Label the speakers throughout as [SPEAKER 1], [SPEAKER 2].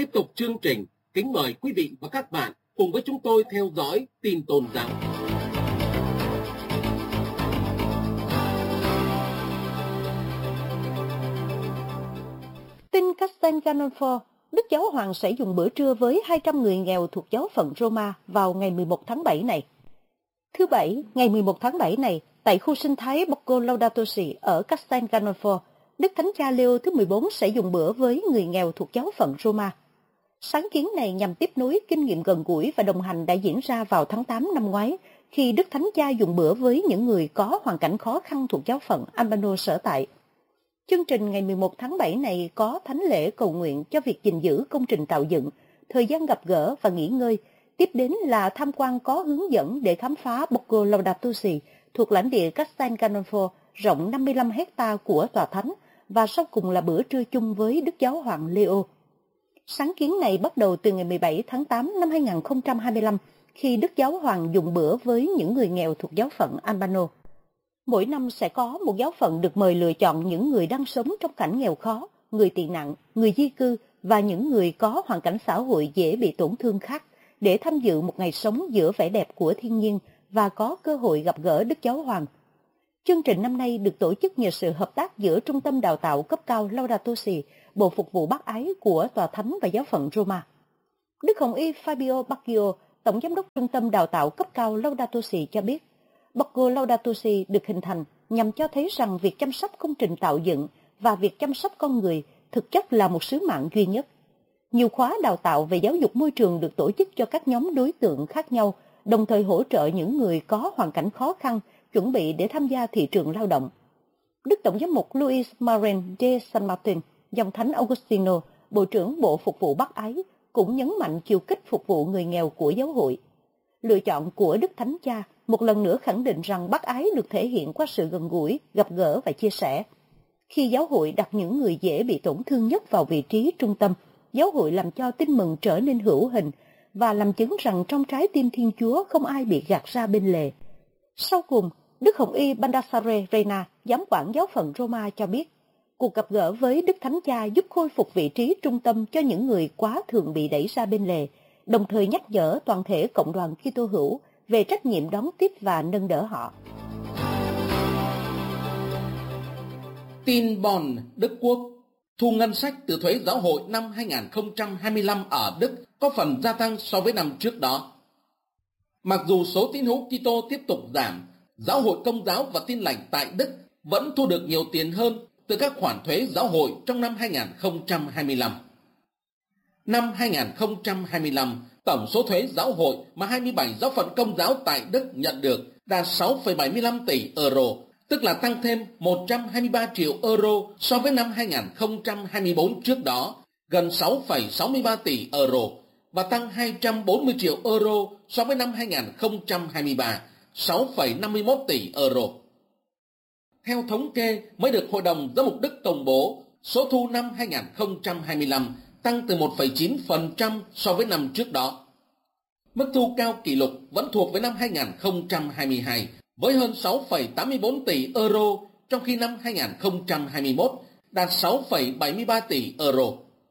[SPEAKER 1] tiếp tục chương trình, kính mời quý vị và các bạn cùng với chúng tôi theo dõi tin tôn giáo.
[SPEAKER 2] Tin Castel Gandolfo, Đức Giáo Hoàng sẽ dùng bữa trưa với 200 người nghèo thuộc giáo phận Roma vào ngày 11 tháng 7 này. Thứ Bảy, ngày 11 tháng 7 này, tại khu sinh thái Borgo Laudato Si ở Castel Gandolfo, Đức Thánh Cha Leo thứ 14 sẽ dùng bữa với người nghèo thuộc giáo phận Roma. Sáng kiến này nhằm tiếp nối kinh nghiệm gần gũi và đồng hành đã diễn ra vào tháng 8 năm ngoái, khi Đức Thánh Cha dùng bữa với những người có hoàn cảnh khó khăn thuộc giáo phận Albano sở tại. Chương trình ngày 11 tháng 7 này có thánh lễ cầu nguyện cho việc gìn giữ công trình tạo dựng, thời gian gặp gỡ và nghỉ ngơi, tiếp đến là tham quan có hướng dẫn để khám phá Borgo Laudato Si thuộc lãnh địa Castel Gandolfo rộng 55 hecta của tòa thánh, và sau cùng là bữa trưa chung với Đức Giáo Hoàng Leo. Sáng kiến này bắt đầu từ ngày 17 tháng 8 năm 2025, khi Đức Giáo Hoàng dùng bữa với những người nghèo thuộc giáo phận Albano. Mỗi năm sẽ có một giáo phận được mời lựa chọn những người đang sống trong cảnh nghèo khó, người tị nạn, người di cư và những người có hoàn cảnh xã hội dễ bị tổn thương khác để tham dự một ngày sống giữa vẻ đẹp của thiên nhiên và có cơ hội gặp gỡ Đức Giáo Hoàng. Chương trình năm nay được tổ chức nhờ sự hợp tác giữa Trung tâm Đào tạo cấp cao Laudato Si, Bộ Phục vụ Bác Ái của Tòa Thánh và Giáo phận Roma. Đức Hồng Y Fabio Baggio, Tổng Giám đốc Trung tâm Đào tạo cấp cao Laudato Si cho biết, Borgo Laudato Si được hình thành nhằm cho thấy rằng việc chăm sóc công trình tạo dựng và việc chăm sóc con người thực chất là một sứ mạng duy nhất. Nhiều khóa đào tạo về giáo dục môi trường được tổ chức cho các nhóm đối tượng khác nhau, đồng thời hỗ trợ những người có hoàn cảnh khó khăn chuẩn bị để tham gia thị trường lao động. Đức Tổng giám mục Luis Marin de San Martin, dòng thánh Augustino, Bộ trưởng Bộ Phục vụ Bác Ái, cũng nhấn mạnh chiều kích phục vụ người nghèo của giáo hội. Lựa chọn của Đức Thánh Cha một lần nữa khẳng định rằng bác ái được thể hiện qua sự gần gũi, gặp gỡ và chia sẻ. Khi giáo hội đặt những người dễ bị tổn thương nhất vào vị trí trung tâm, giáo hội làm cho tin mừng trở nên hữu hình và làm chứng rằng trong trái tim Thiên Chúa không ai bị gạt ra bên lề. Sau cùng, Đức Hồng Y Baldassare Reina, giám quản giáo phận Roma cho biết, cuộc gặp gỡ với Đức Thánh Cha giúp khôi phục vị trí trung tâm cho những người quá thường bị đẩy ra bên lề, đồng thời nhắc nhở toàn thể cộng đoàn Kitô hữu về trách nhiệm đón tiếp và nâng đỡ họ.
[SPEAKER 1] Tin Bonn, Đức Quốc. Thu ngân sách từ thuế giáo hội năm 2025 ở Đức có phần gia tăng so với năm trước đó. Mặc dù số tín hữu Kitô tiếp tục giảm, giáo hội Công giáo và Tin lành tại Đức vẫn thu được nhiều tiền hơn từ các khoản thuế giáo hội trong năm 2025. Năm 2025, tổng số thuế giáo hội mà 27 giáo phận Công giáo tại Đức nhận được đạt 6,75 tỷ euro, tức là tăng thêm 123 triệu euro so với năm 2024 trước đó, gần 6,63 tỷ euro, và tăng 240 triệu euro so với năm 2023, 6,51 tỷ euro. Theo thống kê mới được Hội đồng Giám mục Đức công bố, số thu năm 2025 tăng từ 1,9% so với năm trước đó. Mức thu cao kỷ lục vẫn thuộc với năm 2022 với hơn 6,84 tỷ euro, trong khi năm 2021 đạt 6,73 tỷ euro.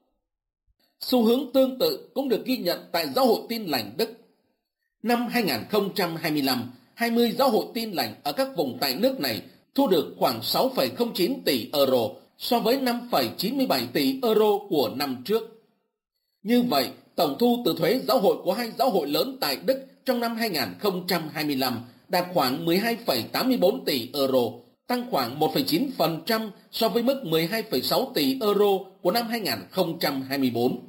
[SPEAKER 1] Xu hướng tương tự cũng được ghi nhận tại Giáo hội Tin lành Đức. Năm 2025, 20 giáo hội Tin lành ở các vùng tại nước này thu được khoảng 6,09 tỷ euro so với 5,97 tỷ euro của năm trước. Như vậy, tổng thu từ thuế giáo hội của hai giáo hội lớn tại Đức trong năm 2025 đạt khoảng 12,84 tỷ euro, tăng khoảng 1,9% so với mức 12,6 tỷ euro của năm 2024.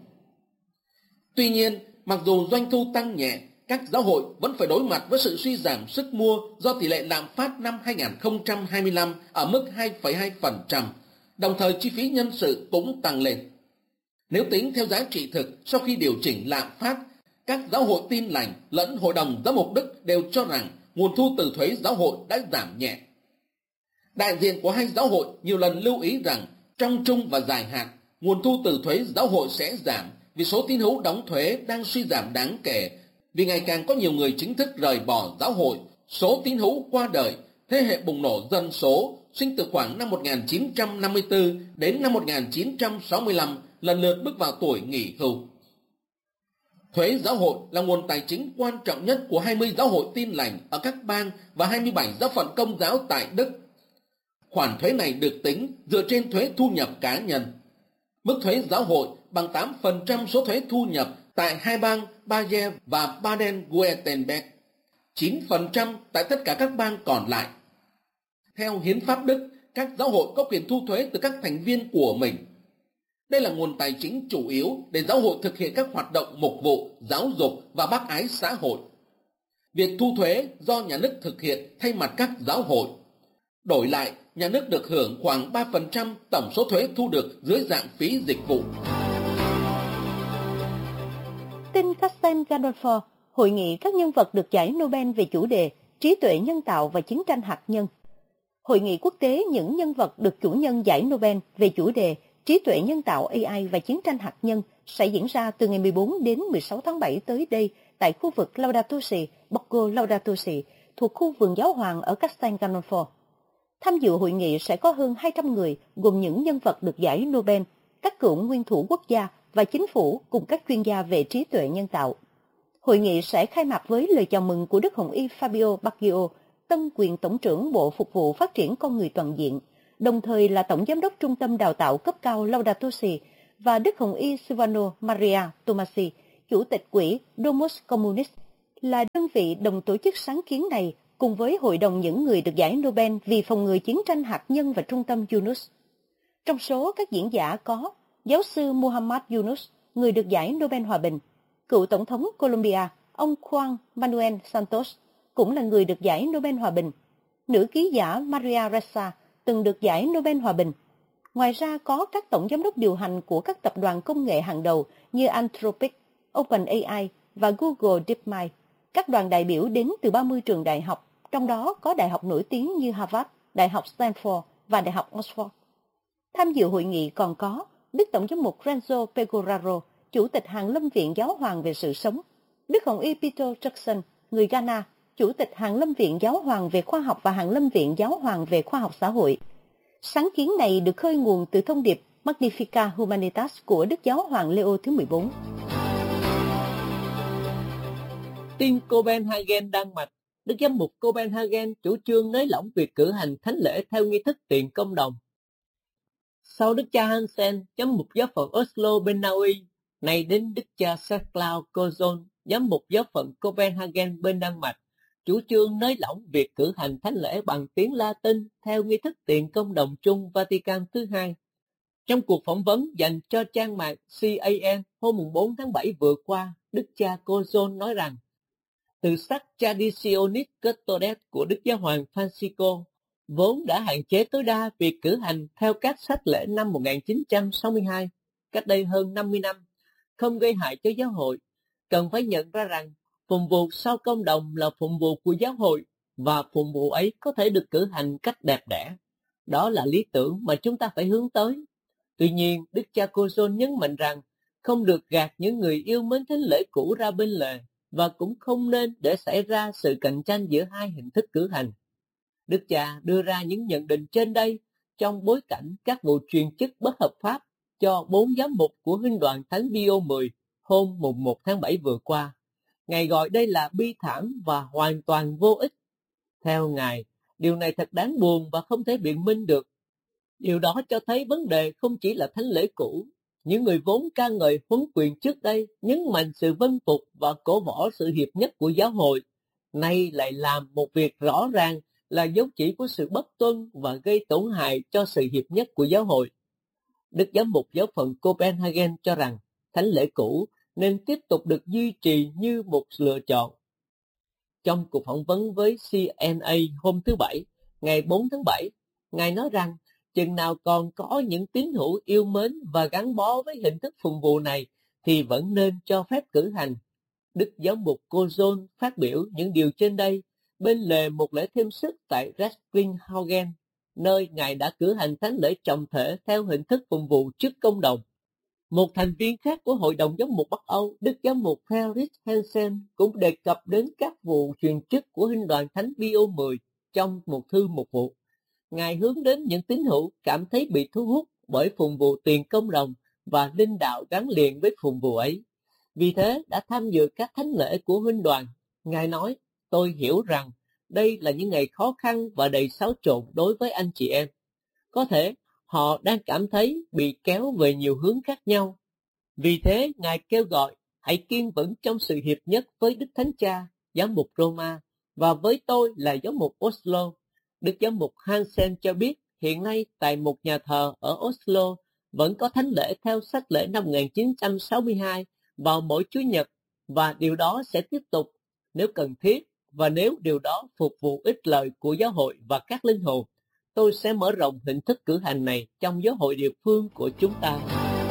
[SPEAKER 1] Tuy nhiên, mặc dù doanh thu tăng nhẹ, các giáo hội vẫn phải đối mặt với sự suy giảm sức mua do tỷ lệ lạm phát năm 2025 ở mức 2,2%, đồng thời chi phí nhân sự cũng tăng lên. Nếu tính theo giá trị thực sau khi điều chỉnh lạm phát, các giáo hội Tin lành lẫn Hội đồng Giám mục Đức đều cho rằng nguồn thu từ thuế giáo hội đã giảm nhẹ. Đại diện của hai giáo hội nhiều lần lưu ý rằng trong trung và dài hạn, nguồn thu từ thuế giáo hội sẽ giảm vì số tín hữu đóng thuế đang suy giảm đáng kể, vì ngày càng có nhiều người chính thức rời bỏ giáo hội, số tín hữu qua đời, thế hệ bùng nổ dân số sinh từ khoảng năm 1954 đến năm 1965 lần lượt bước vào tuổi nghỉ hưu. Thuế giáo hội là nguồn tài chính quan trọng nhất của 20 giáo hội Tin lành ở các bang và 27 giáo phận Công giáo tại Đức. Khoản thuế này được tính dựa trên thuế thu nhập cá nhân. Mức thuế giáo hội bằng 8% số thuế thu nhập tại hai bang Bayern và Baden-Württemberg, 9% tại tất cả các bang còn lại. Theo hiến pháp Đức, các giáo hội có quyền thu thuế từ các thành viên của mình. Đây là nguồn tài chính chủ yếu để giáo hội thực hiện các hoạt động mục vụ, giáo dục và bác ái xã hội. Việc thu thuế do nhà nước thực hiện thay mặt các giáo hội. Đổi lại, nhà nước được hưởng khoảng 3% tổng số thuế thu được dưới dạng phí dịch vụ.
[SPEAKER 2] Tin Castel Gandolfo, hội nghị các nhân vật được giải Nobel về chủ đề trí tuệ nhân tạo và chiến tranh hạt nhân. Hội nghị quốc tế những nhân vật được chủ nhân giải Nobel về chủ đề trí tuệ nhân tạo AI và chiến tranh hạt nhân sẽ diễn ra từ ngày 14 đến 16 tháng 7 tới đây tại khu vực Laudato Si, Borgo Laudato Si, thuộc khu vườn giáo hoàng ở Castel Gandolfo. Tham dự hội nghị sẽ có hơn 200 người, gồm những nhân vật được giải Nobel, các cựu nguyên thủ quốc gia và chính phủ cùng các chuyên gia về trí tuệ nhân tạo. Hội nghị sẽ khai mạc với lời chào mừng của Đức Hồng Y Fabio Baggio, tân quyền tổng trưởng Bộ Phục vụ Phát triển Con người Toàn diện, đồng thời là Tổng Giám đốc Trung tâm Đào tạo cấp cao Laudato Si, và Đức Hồng Y Silvano Maria Tomasi, Chủ tịch quỹ Domus Communis, là đơn vị đồng tổ chức sáng kiến này, cùng với Hội đồng những người được giải Nobel vì phòng ngừa chiến tranh hạt nhân và Trung tâm Yunus. Trong số các diễn giả có giáo sư Muhammad Yunus, người được giải Nobel Hòa bình, cựu Tổng thống Colombia, ông Juan Manuel Santos, cũng là người được giải Nobel Hòa bình, nữ ký giả Maria Ressa, từng được giải Nobel Hòa bình. Ngoài ra có các tổng giám đốc điều hành của các tập đoàn công nghệ hàng đầu như Anthropic, OpenAI và Google DeepMind. Các đoàn đại biểu đến từ 30 trường đại học, trong đó có đại học nổi tiếng như Harvard, Đại học Stanford và Đại học Oxford. Tham dự hội nghị còn có Đức Tổng giám mục Renzo Pegoraro, Chủ tịch Hàn Lâm Viện Giáo hoàng về sự sống, Đức Hồng Y Peter Jackson, người Ghana, Chủ tịch Hàn Lâm Viện Giáo hoàng về khoa học và Hàn Lâm Viện Giáo hoàng về khoa học xã hội. Sáng kiến này được khơi nguồn từ thông điệp Magnificat Humanitas của Đức Giáo hoàng Leo thứ 14.
[SPEAKER 3] Tin Copenhagen, Đan Mạch, Đức Giám mục Copenhagen chủ trương nới lỏng việc cử hành thánh lễ theo nghi thức tiền công đồng. Sau Đức cha Hansen, Giám mục giáo phận Oslo bên Na Uy, này đến Đức cha Serklaus Kozon, Giám mục giáo phận Copenhagen bên Đan Mạch, chủ trương nới lỏng việc cử hành thánh lễ bằng tiếng Latin theo nghi thức tiền công đồng chung Vatican thứ hai. Trong cuộc phỏng vấn dành cho trang mạng CAN hôm 4 tháng 7 vừa qua, Đức cha Kozon nói rằng, từ sách Traditionis Custodes của Đức Giáo hoàng Francisco, vốn đã hạn chế tối đa việc cử hành theo các sách lễ năm 1962, cách đây hơn 50 năm, không gây hại cho giáo hội, cần phải nhận ra rằng phụng vụ sau công đồng là phụng vụ của giáo hội và phụng vụ ấy có thể được cử hành cách đẹp đẽ. Đó là lý tưởng mà chúng ta phải hướng tới. Tuy nhiên, Đức cha Kozon nhấn mạnh rằng không được gạt những người yêu mến thánh lễ cũ ra bên lề và cũng không nên để xảy ra sự cạnh tranh giữa hai hình thức cử hành. Đức cha đưa ra những nhận định trên đây trong bối cảnh các vụ truyền chức bất hợp pháp cho 4 giám mục của Huynh đoàn Thánh Pio 10 hôm 1 tháng 7 vừa qua. Ngài gọi đây là bi thảm và hoàn toàn vô ích. Theo Ngài, điều này thật đáng buồn và không thể biện minh được. Điều đó cho thấy vấn đề không chỉ là thánh lễ cũ. Những người vốn ca ngợi huấn quyền trước đây nhấn mạnh sự vâng phục và cổ võ sự hiệp nhất của giáo hội, nay lại làm một việc rõ ràng là dấu chỉ của sự bất tuân và gây tổn hại cho sự hiệp nhất của giáo hội. Đức Giám mục giáo phận Copenhagen cho rằng thánh lễ cũ nên tiếp tục được duy trì như một lựa chọn. Trong cuộc phỏng vấn với CNA hôm thứ Bảy, ngày 4 tháng 7, Ngài nói rằng chừng nào còn có những tín hữu yêu mến và gắn bó với hình thức phụng vụ này thì vẫn nên cho phép cử hành. Đức Giáo mục Kozon phát biểu những điều trên đây bên lề một lễ thêm sức tại Recklinghausen, nơi Ngài đã cử hành thánh lễ trọng thể theo hình thức phụng vụ trước công đồng. Một thành viên khác của Hội đồng Giám mục Bắc Âu, Đức Giám mục Felix Hansen, cũng đề cập đến các vụ truyền chức của Huynh đoàn Thánh Pio 10 trong một thư mục vụ. Ngài hướng đến những tín hữu cảm thấy bị thu hút bởi phụng vụ tiền công đồng và linh đạo gắn liền với phụng vụ ấy. Vì thế đã tham dự các thánh lễ của huynh đoàn. Ngài nói, tôi hiểu rằng đây là những ngày khó khăn và đầy xáo trộn đối với anh chị em. Có thể họ đang cảm thấy bị kéo về nhiều hướng khác nhau. Vì thế, Ngài kêu gọi, hãy kiên vững trong sự hiệp nhất với Đức Thánh Cha, Giám mục Roma, và với tôi là Giám mục Oslo. Đức Giám mục Hansen cho biết, hiện nay tại một nhà thờ ở Oslo vẫn có thánh lễ theo sách lễ năm 1962 vào mỗi Chủ nhật, và điều đó sẽ tiếp tục nếu cần thiết, và nếu điều đó phục vụ ích lợi của giáo hội và các linh hồn. Tôi sẽ mở rộng hình thức cử hành này trong giáo hội địa phương của chúng ta.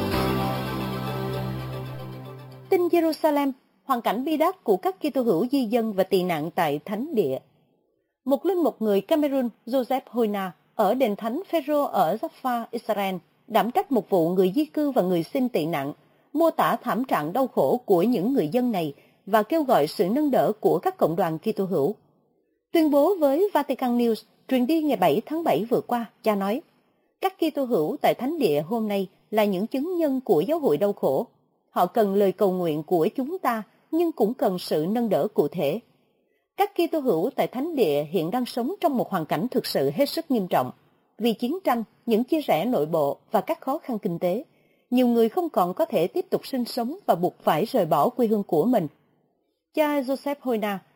[SPEAKER 2] Tin Jerusalem, hoàn cảnh bi đát của các Kitô hữu di dân và tị nạn tại Thánh Địa. Một linh mục người Cameroon, Joseph Hoina, ở đền thánh Phêrô ở Jaffa, Israel, đảm trách một vụ người di cư và người xin tị nạn, mô tả thảm trạng đau khổ của những người dân này và kêu gọi sự nâng đỡ của các cộng đoàn Kitô hữu. Tuyên bố với Vatican News truyền đi ngày 7 tháng 7 vừa qua, cha nói, các Kitô hữu tại Thánh Địa hôm nay là những chứng nhân của giáo hội đau khổ. Họ cần lời cầu nguyện của chúng ta, nhưng cũng cần sự nâng đỡ cụ thể. Các Kitô hữu tại Thánh Địa hiện đang sống trong một hoàn cảnh thực sự hết sức nghiêm trọng. Vì chiến tranh, những chia rẽ nội bộ và các khó khăn kinh tế, nhiều người không còn có thể tiếp tục sinh sống và buộc phải rời bỏ quê hương của mình. Cha Joseph Hoina